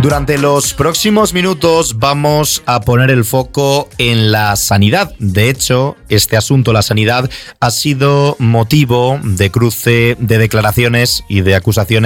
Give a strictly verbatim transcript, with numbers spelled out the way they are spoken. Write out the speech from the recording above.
Durante los próximos minutos vamos a poner el foco en la sanidad. De hecho, este asunto, la sanidad, ha sido motivo de cruce de declaraciones y de acusaciones